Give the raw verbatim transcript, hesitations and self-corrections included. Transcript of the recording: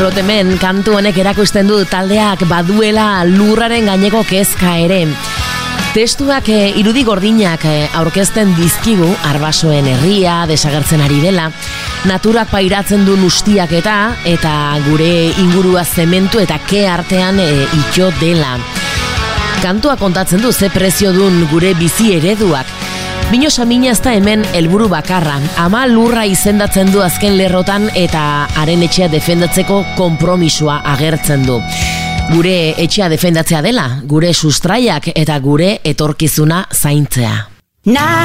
Rotemen kantu honek erakusten du taldeak baduela lurraren gaineko kezka ere. Testuak e, irudi gordinak e, aurkezten dizkigu arbasoen herria desagertzen ari dela, naturak pairatzen du ustiak eta eta gure ingurua zementu eta ke artean e, itxo dela. Kantua kontatzen du ze prezio dun gure bizi ereduak. Bino samina ez da hemen helburu bakarra, ama lurra izendatzen du azken lerrotan eta haren etxea defendatzeko konpromisoa agertzen du. Gure etxea defendatzea dela, gure sustraiak eta gure etorkizuna zaintzea.